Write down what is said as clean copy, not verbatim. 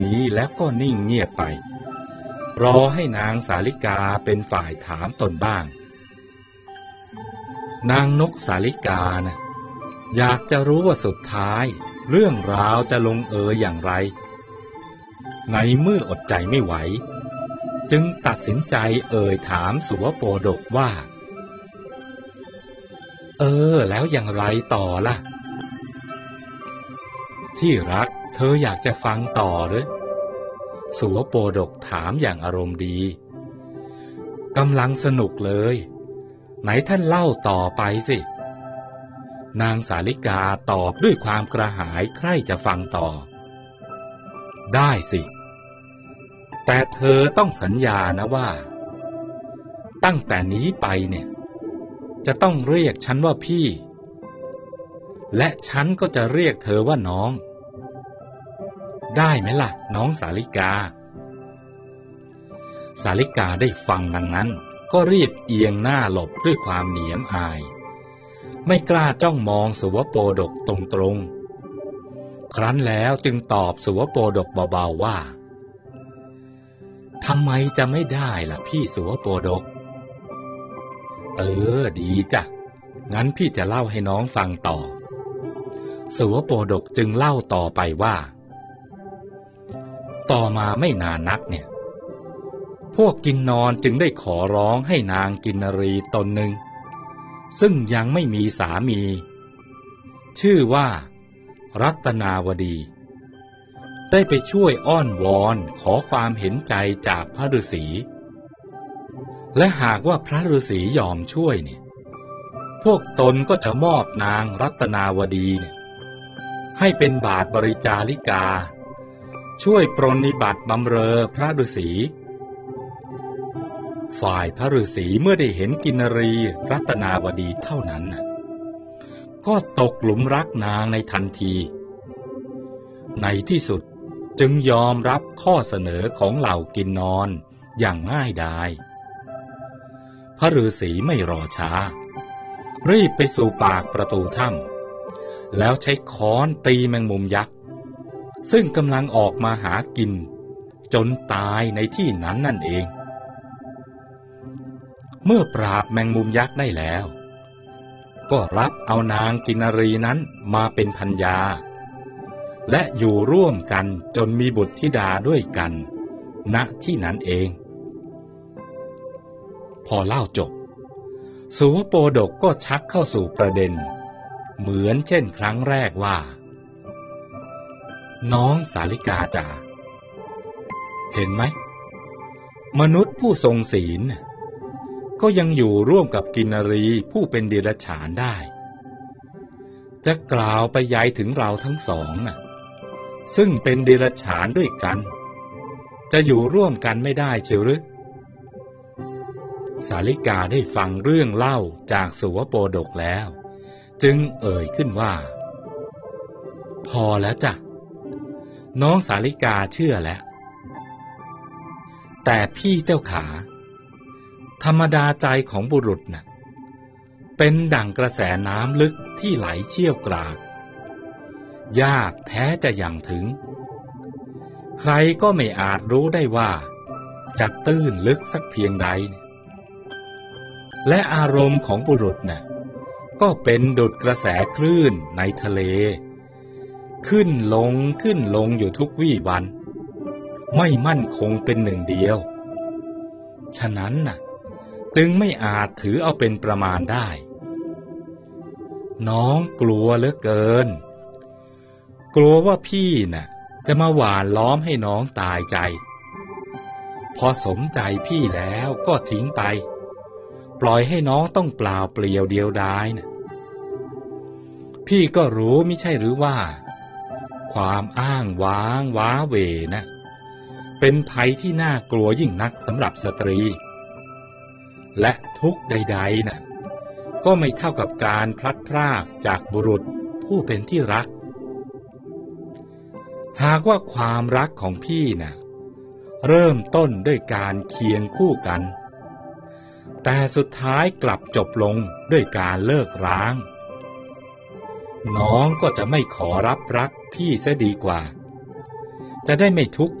นี้แล้วก็นิ่งเงียบไปรอให้นางสาลิกาเป็นฝ่ายถามตนบ้างนางนกสาลิกานะอยากจะรู้ว่าสุดท้ายเรื่องราวจะลงเอยอย่างไรในเมื่ออดใจไม่ไหวจึงตัดสินใจเอ่ยถามสุวโปดกว่าแล้วอย่างไรต่อล่ะที่รักเธออยากจะฟังต่อหรือสุวโปดกถามอย่างอารมณ์ดีกำลังสนุกเลยไหนท่านเล่าต่อไปสินางสาลิกาตอบด้วยความกระหายใคร่จะฟังต่อได้สิแต่เธอต้องสัญญานะว่าตั้งแต่นี้ไปเนี่ยจะต้องเรียกฉันว่าพี่และฉันก็จะเรียกเธอว่าน้องได้ไหมล่ะน้องสาลิกาสาลิกาได้ฟังดังนั้นก็รีบเอียงหน้าหลบด้วยความเหนียมอายไม่กล้าจ้องมองสุวโปดกตรงๆครั้นแล้วจึงตอบสุวโปดกเบาๆว่าทำไมจะไม่ได้ล่ะพี่สุวโปดกดีจ้ะงั้นพี่จะเล่าให้น้องฟังต่อสุวโปดกจึงเล่าต่อไปว่าต่อมาไม่นานนักเนี่ยพวกกินนอนจึงได้ขอร้องให้นางกินนรีตนหนึ่งซึ่งยังไม่มีสามีชื่อว่ารัตนาวดีได้ไปช่วยอ้อนวอนขอความเห็นใจจากพระฤาษีและหากว่าพระฤาษียอมช่วยเนี่ยพวกตนก็จะมอบนางรัตนาวดีเนี่ยให้เป็นบาทบริจาริกาช่วยปรนนิบัติบำเรอพระฤาษีฝ่ายพระฤาษีเมื่อได้เห็นกินรีรัตนาวดีเท่านั้นก็ตกหลุมรักนางในทันทีในที่สุดจึงยอมรับข้อเสนอของเหล่ากินนอนอย่างง่ายดายพระฤาษีไม่รอช้ารีบไปสู่ปากประตูถ้ำแล้วใช้ค้อนตีแมงมุมยักษ์ซึ่งกำลังออกมาหากินจนตายในที่นั้นนั่นเองเมื่อปราบแมงมุมยักษ์ได้แล้วก็รับเอานางกินรีนั้นมาเป็นภรรยาและอยู่ร่วมกันจนมีบุตรธิดาด้วยกันณที่นั้นเองพอเล่าจบสุวโปดกก็ชักเข้าสู่ประเด็นเหมือนเช่นครั้งแรกว่าน้องสาลิกาจ๋าเห็นไหมมนุษย์ผู้ทรงศีลก็ยังอยู่ร่วมกับกินนรีผู้เป็นเดรัจฉานได้จะกล่าวไปยายถึงเราทั้งสองซึ่งเป็นเดรัจฉานด้วยกันจะอยู่ร่วมกันไม่ได้เชียวหรือสาลิกาได้ฟังเรื่องเล่าจากสุวโปดกแล้วจึงเอ่ยขึ้นว่าพอแล้วจ้ะน้องสาลิกาเชื่อแล้วแต่พี่เจ้าขาธรรมดาใจของบุรุษเป็นดั่งกระแสน้ำลึกที่ไหลเชี่ยวกรากยากแท้จะยังถึงใครก็ไม่อาจรู้ได้ว่าจะตื้นลึกสักเพียงใดและอารมณ์ของบุรุษก็เป็นดุจกระแสคลื่นในทะเลขึ้นลงอยู่ทุกวี่วันไม่มั่นคงเป็นหนึ่งเดียวฉะนั้นจึงไม่อาจถือเอาเป็นประมาณได้น้องกลัวเหลือเกินกลัวว่าพี่จะมาหว่านล้อมให้น้องตายใจพอสมใจพี่แล้วก็ทิ้งไปปล่อยให้น้องต้องเปล่าเปลี่ยวเดียวดายพี่ก็รู้ไม่ใช่หรือว่าความอ้างว้างว้าเหวเป็นภัยที่น่ากลัวยิ่งนักสำหรับสตรีและทุกข์ใดๆก็ไม่เท่ากับการพลัดพรากจากบุรุษผู้เป็นที่รักหากว่าความรักของพี่เริ่มต้นด้วยการเคียงคู่กันแต่สุดท้ายกลับจบลงด้วยการเลิกร้างน้องก็จะไม่ขอรับรักพี่เสียดีกว่าจะได้ไม่ทุกข์